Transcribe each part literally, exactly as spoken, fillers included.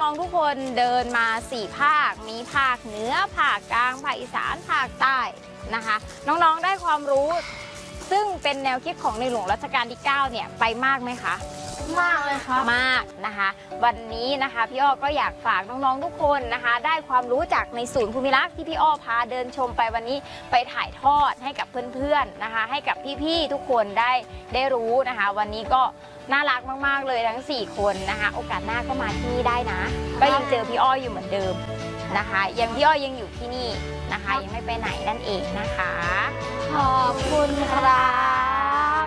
องๆทุกคนเดินมาสี่ภาคมีภาคเหนือภาคกลางภาคอีสานภาคใต้นะคะน้องๆได้ความรู้ซึ่งเป็นแนวคิดของในหลวงรัชกาลที่เก้าเนี่ยไปมากไหมคะมากเลยครับมากนะคะวันนี้นะคะพี่อ้อก็อยากฝากน้องๆทุกคนนะคะได้ความรู้จากในศูนย์ภูมิรักษ์ที่พี่อ้อพาเดินชมไปวันนี้ไปถ่ายทอดให้กับเพื่อนๆนะคะให้กับพี่ๆทุกคนได้ได้รู้นะคะวันนี้ก็น่ารักมากๆเลยทั้งสี่คนนะคะโอกาสหน้าก็มาที่นี่ได้นะก็ยังเจอพี่อ้ออยู่เหมือนเดิมนะคะยังพี่อ้อยังอยู่ที่นี่นะคะยังไม่ไปไหนนั่นเองนะคะขอบคุณครับ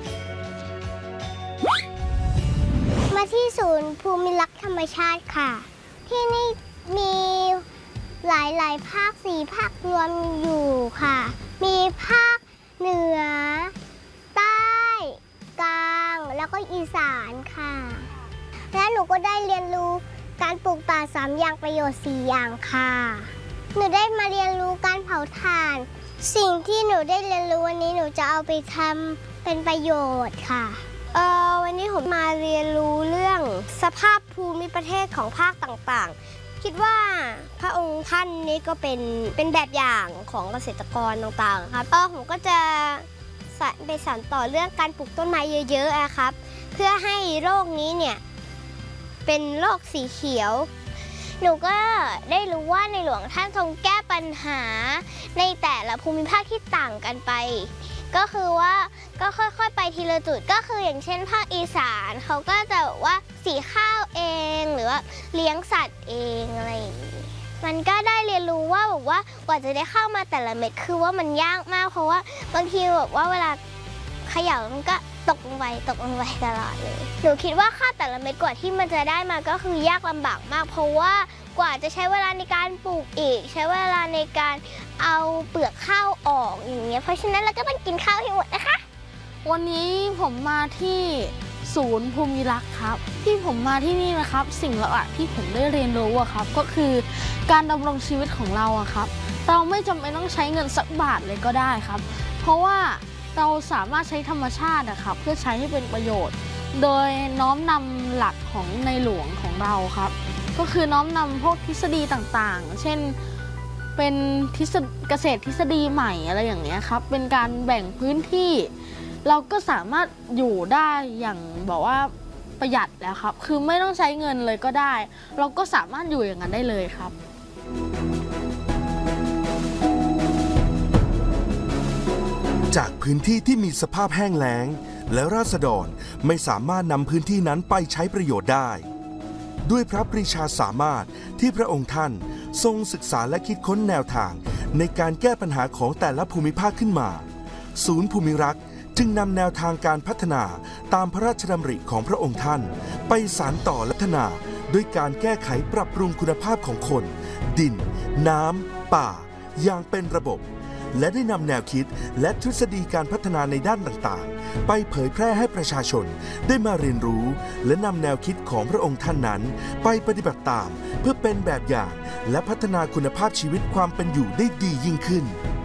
มาที่ศูนย์ภูมิรักษ์ธรรมชาติค่ะที่นี่มีหลายหลายภาคสี่ภาครวมอยู่ค่ะมีภาคเหนือใต้กลางแล้วก็อีสานค่ะและหนูก็ได้เรียนรู้การปลูกป่าสามอย่างประโยชน์สี่อย่างค่ะหนูได้มาเรียนรู้การเผาถ่านสิ่งที่หนูได้เรียนรู้วันนี้หนูจะเอาไปทำเป็นประโยชน์ค่ะเออวันนี้ผมมาเรียนรู้เรื่องสภาพภูมิประเทศของภาคต่างๆคิดว่าพระองค์ท่านนี้ก็เป็นเป็นแบบอย่างของเกษตรกรต่างๆครับเออผมก็จะไปสานต่อเรื่องการปลูกต้นไม้เยอะๆครับเพื่อให้โลกนี้เนี่ยเป็นโลกสีเขียวหนูก็ได้รู้ว่าในหลวงท่านทรงแก้ปัญหาในแต่ละภูมิภาคที่ต่างกันไปก็คือว่าก็ค่อยๆไปทีละจุดก็คืออย่างเช่นภาคอีสานเขาก็จะแบบว่าสีข้าวเองหรือว่าเลี้ยงสัตว์เองอะไรอย่างนี้มันก็ได้เรียนรู้ว่าแบบว่ากว่าจะได้เข้ามาแต่ละเม็ดคือว่ามันยากมากเพราะว่าบางทีแบบว่าเวลาเขย่ามันก็ตกลงไปตกลงไปตลอดเลยหนูคิดว่าข้าวแต่ละเม็ดกว่าที่มันจะได้มาก็คือยากลำบากมากเพราะว่ากว่าจะใช้เวลาในการปลูกอีกใช้เวลาในการเอาเปลือกข้าวออกอย่างเงี้ยเพราะฉะนั้นเราก็ต้องกินข้าวให้หมดนะคะวันนี้ผมมาที่ศูนย์ภูมิรักษ์ครับที่ผมมาที่นี่นะครับสิ่งหลักๆที่ผมได้เรียนรู้อะครับก็คือการดำรงชีวิตของเราอะครับเราไม่จำเป็นต้องใช้เงินสักบาทเลยก็ได้ครับเพราะว่าเราสามารถใช้ธรรมชาตินะครับเพื่อใช้ให้เป็นประโยชน์โดยน้อมนำหลักของในหลวงของเราครับก็คือน้อมนำพวกทฤษฎีต่างๆเช่นเป็นทฤษฎีเกษตรทฤษฎีใหม่อะไรอย่างเงี้ยครับเป็นการแบ่งพื้นที่เราก็สามารถอยู่ได้อย่างบอกว่าประหยัดแล้วครับคือไม่ต้องใช้เงินเลยก็ได้เราก็สามารถอยู่อย่างนั้นได้เลยครับจากพื้นที่ที่มีสภาพแห้งแล้งและราษฎรไม่สามารถนำพื้นที่นั้นไปใช้ประโยชน์ได้ด้วยพระปรีชาสามารถที่พระองค์ท่านทรงศึกษาและคิดค้นแนวทางในการแก้ปัญหาของแต่ละภูมิภาคขึ้นมาศูนย์ภูมิรักษ์จึงนำแนวทางการพัฒนาตามพระราชดำริของพระองค์ท่านไปสานต่อและพัฒนาด้วยการแก้ไขปรับปรุงคุณภาพของคนดินน้ำป่าอย่างเป็นระบบและได้นำแนวคิดและทฤษฎีการพัฒนาในด้านต่างๆไปเผยแพร่ให้ประชาชนได้มาเรียนรู้และนำแนวคิดของพระองค์ท่านนั้นไปปฏิบัติตามเพื่อเป็นแบบอย่างและพัฒนาคุณภาพชีวิตความเป็นอยู่ได้ดียิ่งขึ้น